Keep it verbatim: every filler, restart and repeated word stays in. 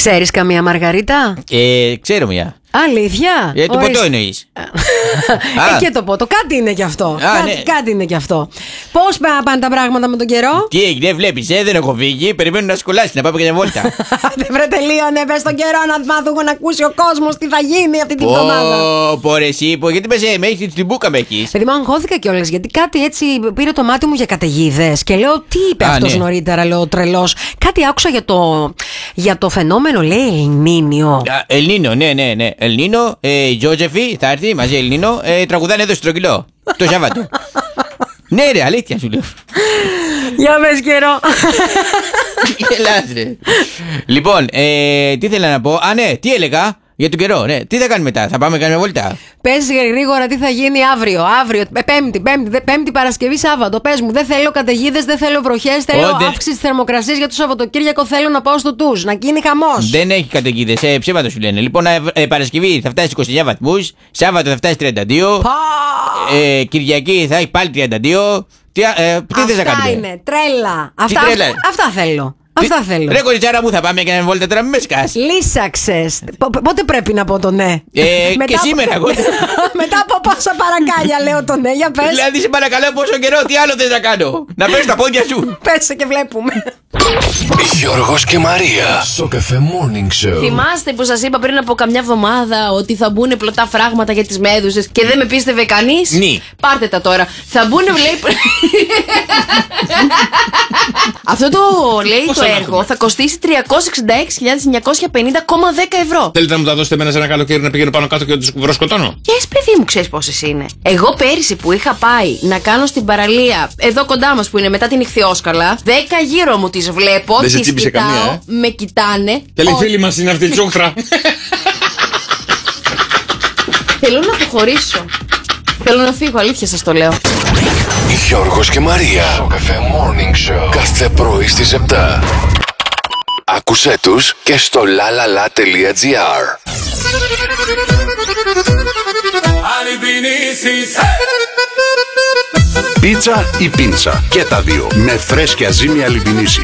Ξέρεις καμία Μαργαρίτα? Ε, ξέρω μια. Αλήθεια? Ε, το ποτό εννοείς? Ε, και το ποτό. Κάτι είναι κι αυτό. Α, κάτι, ναι. κάτι είναι κι αυτό. Πώς πάνε τα πράγματα με τον καιρό? Τι έγινε, βλέπεις, ε, δεν έχω φύγει. Περιμένω να σκολάσει, να πάμε και μια βόλτα. Δεν βρε τελείωνε, πες τον καιρό να μάθω να ακούσει ο κόσμος τι θα γίνει αυτή την εβδομάδα. Ω, πόρε εσύ, πω, γιατί πες, ε, με έχεις την μπούκα με έχεις. Παιδί μου, αγχώθηκα κιόλας γιατί κάτι έτσι πήρε το μάτι μου για καταιγίδες. Και λέω, τι είπε Α, αυτός ναι. νωρίτερα, λέω τρελός. Κάτι άκουσα για το, για το φαινόμενο, λέει Ελνίνιο. Ελνίνο, ναι, ναι, ναι. Ελνίνο, ε, η Τζότζεφη θα έρθει μαζί Ελνίνο, ε, τραγουδάνε εδώ στο Τρογγυλό. Το Σάββατο. Ναι, ρε, αλήθεια σου λέω. Για πες καιρό. Γελάς, ρε. Λοιπόν, ε, τι ήθελα να πω. Α, ναι, τι έλεγα για τον καιρό, ναι. Τι θα κάνουμε μετά, θα πάμε κάνουμε βόλτα? Πες γρήγορα τι θα γίνει αύριο. Αύριο, ε, Πέμπτη, Πέμπτη, δε- Πέμπτη Παρασκευή, Σάββατο. Πες μου, δεν θέλω καταιγίδες, δεν θέλω βροχές, θέλω Ω, δεν- αύξηση της θερμοκρασίας για το Σαββατοκύριακο. Θέλω να πάω στο Τούς, να γίνει χαμός. Δεν έχει καταιγίδες, ε, ψέματα σου λένε. Λοιπόν, ε, ε, Παρασκευή θα φτάσει είκοσι εννιά βαθμούς, Σάββατο θα φτάσει τριάντα δύο, Πα! ε, Κυριακή θα έχει πάλι τριάντα δύο. Τι, ε, τι θες να Αυτά κάνουμε? είναι, τρέλα. Αυτά, τρέλα? αυτά, αυτά θέλω. Αυτά θέλω. Ρε κοριτσάρα μου, θα πάμε και να βόλτα τώρα, μην με σκάς. Λύσαξες. Πο- Πότε πρέπει να πω το ναι? Ε, και σήμερα εγώ. Μετά από πόσα παρακάλια λέω το ναι, για πες. Δηλαδή, σε παρακαλώ, πόσο καιρό, τι άλλο θες να κάνω? Να πες τα πόδια σου. Πες και βλέπουμε. Γιώργος και Μαρία στο Cafe Morning Show. Θυμάστε που σας είπα πριν από καμιά εβδομάδα ότι θα μπουν πλωτά φράγματα για τις μέδουσες και δεν με πίστευε κανείς? Ναι. Πάρτε τα τώρα. Θα μπουν, λέει. Αυτό το λέει Πόσα το να έργο έχουμε? θα κοστίσει τριακόσιες εξήντα έξι χιλιάδες εννιακόσια πενήντα κόμμα δέκα ευρώ. Θέλετε να μου τα δώσετε εμένα σε ένα καλοκαίρι να πηγαίνω πάνω κάτω και να τους βροσκοτώνω? Και εσύ, παιδί μου, ξέρεις πόσες είναι. Εγώ πέρυσι που είχα πάει να κάνω στην παραλία, εδώ κοντά μας που είναι μετά την Ιχθυόσκαλα, δέκα γύρω μου τις βλέπω, Δεν σε τις τσίπησε κοιτάω, καμία, ε? με κοιτάνε. Και λέει Ω, φίλη μας είναι αυτή η τσούχτρα. Θέλω να αποχωρήσω. Θέλω να φύγω, αλήθεια σας το λέω. Γιώργος και Μαρία στο Cafe Morning Show. Κάθε πρωί στις επτά. Άκουσέ τους και στο lalala.gr. Πίτσα ή πίντσα, και τα δύο, με φρέσκια ζύμη Αλιμπινίση.